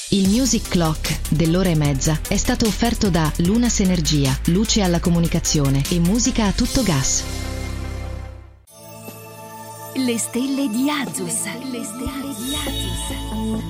Il Music Clock dell'ora e mezza è stato offerto da Lunas Energia, luce alla comunicazione e musica a tutto gas. Le stelle di Azus. Le stelle di Azus.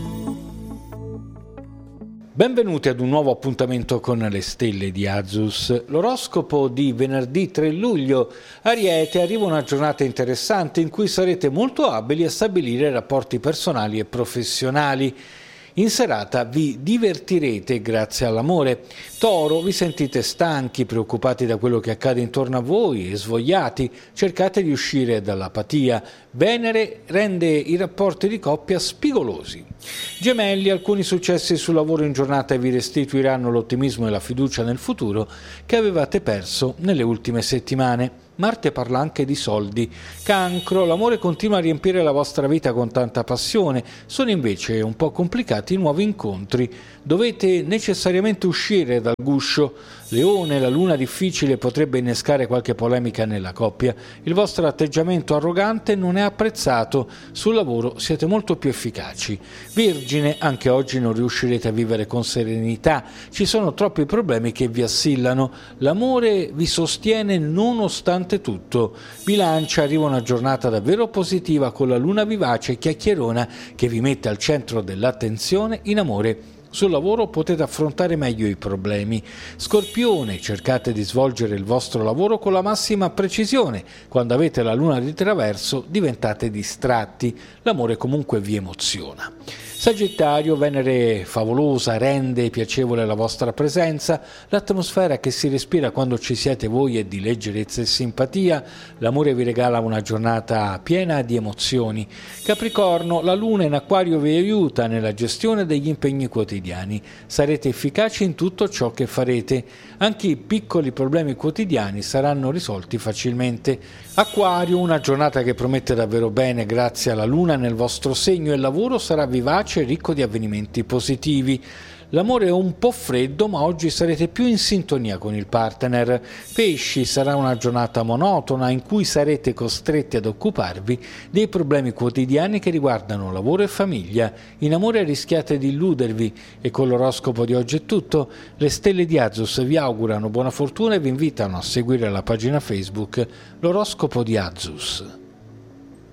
Benvenuti ad un nuovo appuntamento con le stelle di Azus. L'oroscopo di venerdì 3 luglio. Ariete, arriva una giornata interessante in cui sarete molto abili a stabilire rapporti personali e professionali. In serata vi divertirete grazie all'amore. Toro, vi sentite stanchi, preoccupati da quello che accade intorno a voi e svogliati. Cercate di uscire dall'apatia. Venere rende i rapporti di coppia spigolosi. Gemelli, alcuni successi sul lavoro in giornata vi restituiranno l'ottimismo e la fiducia nel futuro che avevate perso nelle ultime settimane. Marte parla anche di soldi. Cancro, l'amore continua a riempire la vostra vita con tanta passione, sono invece un po' complicati i nuovi incontri. Dovete necessariamente uscire dal guscio. Leone, la luna difficile potrebbe innescare qualche polemica nella coppia. Il vostro atteggiamento arrogante non è apprezzato. Sul lavoro siete molto più efficaci. Vergine, anche oggi non riuscirete a vivere con serenità. Ci sono troppi problemi che vi assillano. L'amore vi sostiene nonostante tutto. Bilancia, arriva una giornata davvero positiva con la luna vivace e chiacchierona che vi mette al centro dell'attenzione in amore. Sul lavoro potete affrontare meglio i problemi. Scorpione, cercate di svolgere il vostro lavoro con la massima precisione. Quando avete la luna di traverso diventate distratti. L'amore comunque vi emoziona. Sagittario, Venere favolosa rende piacevole la vostra presenza, l'atmosfera che si respira quando ci siete voi è di leggerezza e simpatia, l'amore vi regala una giornata piena di emozioni. Capricorno, la luna in Acquario vi aiuta nella gestione degli impegni quotidiani, sarete efficaci in tutto ciò che farete, anche i piccoli problemi quotidiani saranno risolti facilmente. Acquario, una giornata che promette davvero bene grazie alla luna nel vostro segno e il lavoro sarà vivace e ricco di avvenimenti positivi. L'amore è un po' freddo, ma oggi sarete più in sintonia con il partner. Pesci, sarà una giornata monotona in cui sarete costretti ad occuparvi dei problemi quotidiani che riguardano lavoro e famiglia. In amore rischiate di illudervi e con l'oroscopo di oggi è tutto. Le stelle di Azus vi augurano buona fortuna e vi invitano a seguire la pagina Facebook L'oroscopo di Azus.